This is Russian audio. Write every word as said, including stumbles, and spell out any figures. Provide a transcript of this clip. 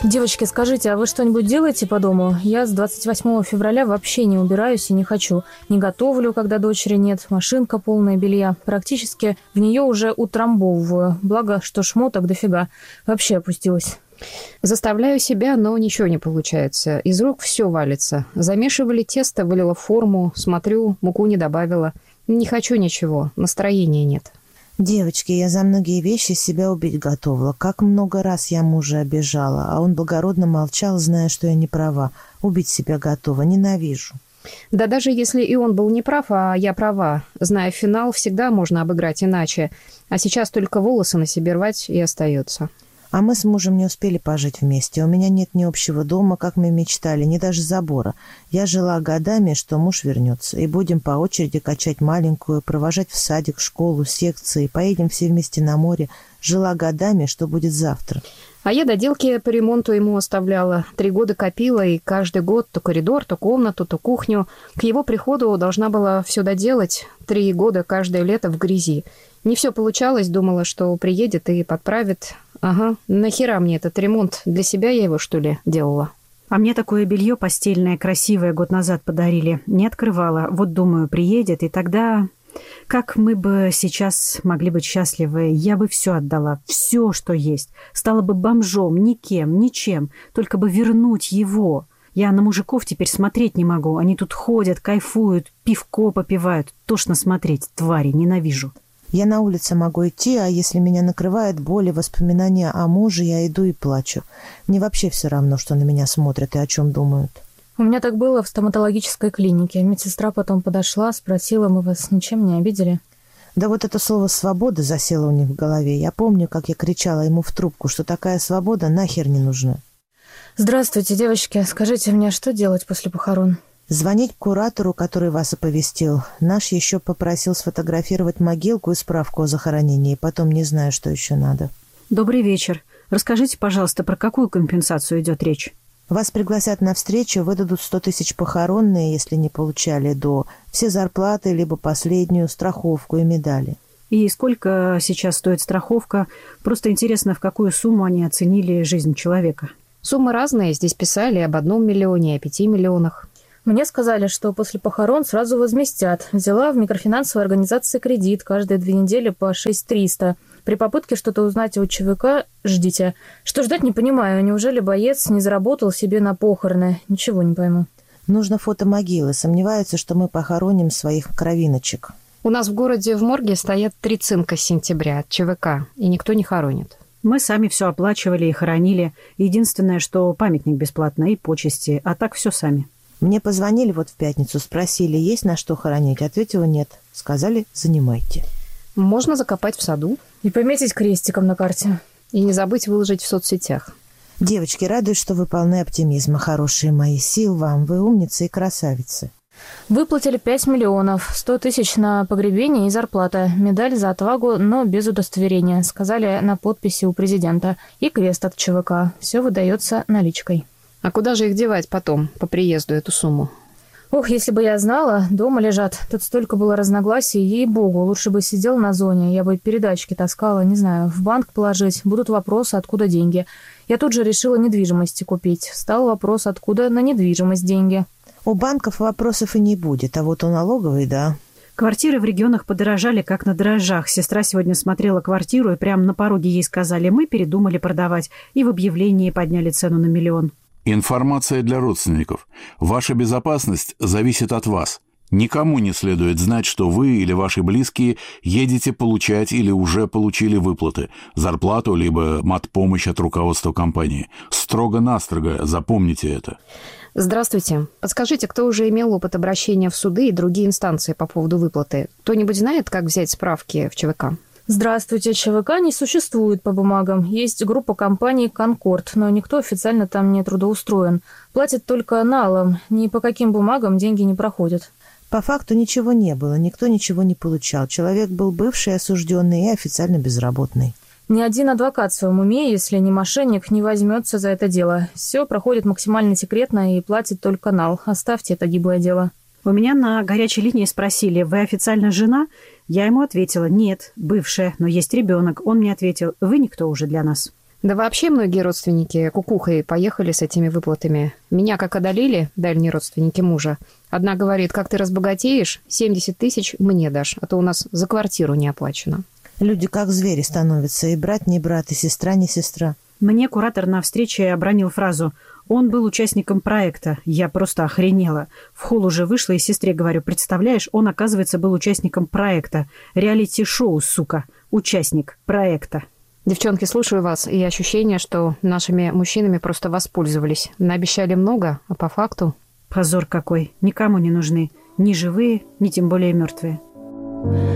Девочки, скажите, а вы что-нибудь делаете по дому? Я с двадцать восьмого февраля вообще не убираюсь и не хочу. Не готовлю, когда дочери нет. Машинка полная белья. Практически в нее уже утрамбовываю. Благо, что шмоток дофига. Вообще опустилась. Заставляю себя, но ничего не получается. Из рук все валится. Замешивали тесто, вылила в форму. Смотрю, муку не добавила. Не хочу ничего. Настроения нет. Девочки, я за многие вещи себя убить готова. Как много раз я мужа обижала, а он благородно молчал, зная, что я не права. Убить себя готова. Nенавижу. Да даже если и он был неправ, а я права. Зная финал, всегда можно обыграть иначе. А сейчас только волосы на себе рвать и остается. А мы с мужем не успели пожить вместе. У меня нет ни общего дома, как мы мечтали, ни даже забора. Я жила годами, что муж вернется, и будем по очереди качать маленькую, провожать в садик, школу, секции, поедем все вместе на море. Жила годами, что будет завтра. А я доделки по ремонту ему оставляла. Три года копила, и каждый год то коридор, то комнату, то кухню. К его приходу должна была все доделать. Три года каждое лето в грязи. Не все получалось, думала, что приедет и подправит. Ага, нахера мне этот ремонт? Для себя я его, что ли, делала? А мне такое белье постельное, красивое, год назад подарили. Не открывала. Вот, думаю, приедет, и тогда... Как мы бы сейчас могли быть счастливы? Я бы все отдала, все, что есть. Стала бы бомжом, никем, ничем. Только бы вернуть его. Я на мужиков теперь смотреть не могу. Они тут ходят, кайфуют, пивко попивают. Тошно смотреть, твари, ненавижу. Я на улице могу идти, а если меня накрывает боль и воспоминания о муже, я иду и плачу. Мне вообще все равно, что на меня смотрят и о чем думают. У меня так было в стоматологической клинике. Медсестра потом подошла, спросила, мы вас ничем не обидели? Да вот это слово «свобода» засело у них в голове. Я помню, как я кричала ему в трубку, что такая свобода нахер не нужна. Здравствуйте, девочки. Скажите мне, что делать после похорон? Звонить куратору, который вас оповестил. Наш еще попросил сфотографировать могилку и справку о захоронении. Потом не знаю, что еще надо. Добрый вечер. Расскажите, пожалуйста, про какую компенсацию идет речь? Вас пригласят на встречу, выдадут сто тысяч похоронные, если не получали до, все зарплаты, либо последнюю, страховку и медали. И сколько сейчас стоит страховка? Просто интересно, в какую сумму они оценили жизнь человека. Суммы разные. Здесь писали об одном миллионе, о пяти миллионах. Мне сказали, что после похорон сразу возместят. Взяла в микрофинансовой организации кредит каждые две недели по шесть тысяч триста. При попытке что-то узнать у ЧВК ждите. Что ждать, не понимаю. Неужели боец не заработал себе на похороны? Ничего не пойму. Нужно фото могилы. Сомневаются, что мы похороним своих кровиночек. У нас в городе в морге стоят три цинка с сентября от ЧВК, и никто не хоронит. Мы сами все оплачивали и хоронили. Единственное, что памятник бесплатно и почести, а так все сами. Мне позвонили вот в пятницу, спросили, есть на что хоронить. Ответила нет. Сказали, занимайте. Можно закопать в саду. И пометить крестиком на карте. И не забыть выложить в соцсетях. Девочки, радуюсь, что вы полны оптимизма, хорошие мои. Сил вам, вы умницы и красавицы. Выплатили пять миллионов, сто тысяч на погребение и зарплата. Медаль за отвагу, но без удостоверения. Сказали на подписи у президента. И крест от ЧВК. Все выдается наличкой. А куда же их девать потом, по приезду, эту сумму? Ох, если бы я знала, дома лежат. Тут столько было разногласий, ей-богу, лучше бы сидел на зоне, я бы передатчики таскала, не знаю, в банк положить. Будут вопросы, откуда деньги. Я тут же решила недвижимости купить. Стал вопрос, откуда на недвижимость деньги. У банков вопросов и не будет, а вот у налоговой, да. Квартиры в регионах подорожали, как на дрожжах. Сестра сегодня смотрела квартиру, и прямо на пороге ей сказали, мы передумали продавать, и в объявлении подняли цену на миллион. Информация для родственников. Ваша безопасность зависит от вас. Никому не следует знать, что вы или ваши близкие едете получать или уже получили выплаты, зарплату либо матпомощь от руководства компании. Строго-настрого запомните это. Здравствуйте. Подскажите, кто уже имел опыт обращения в суды и другие инстанции по поводу выплаты? Кто-нибудь знает, как взять справки в ЧВК? Здравствуйте. ЧВК не существует по бумагам. Есть группа компаний «Конкорд», но никто официально там не трудоустроен. Платят только налом. Ни по каким бумагам деньги не проходят. По факту ничего не было, никто ничего не получал. Человек был бывший осужденный и официально безработный. Ни один адвокат в своем уме, если не мошенник, не возьмется за это дело. Все проходит максимально секретно и платит только нал. Оставьте это гиблое дело. У меня на горячей линии спросили, вы официально жена? Я ему ответила, нет, бывшая, но есть ребенок. Он мне ответил, вы никто уже для нас. Да вообще многие родственники кукухой поехали с этими выплатами. Меня как одолели дальние родственники мужа. Одна говорит, как ты разбогатеешь, семьдесят тысяч мне дашь, а то у нас за квартиру не оплачено. Люди как звери становятся, и брат не брат, и сестра не сестра. Мне куратор на встрече обронил фразу «Он был участником проекта». Я просто охренела. В холл уже вышла и сестре говорю, представляешь, он, оказывается, был участником проекта. Реалити-шоу, сука. Участник проекта. Девчонки, слушаю вас, и ощущение, что нашими мужчинами просто воспользовались. Наобещали много, а по факту... Позор какой. Никому не нужны. Ни живые, ни тем более мертвые.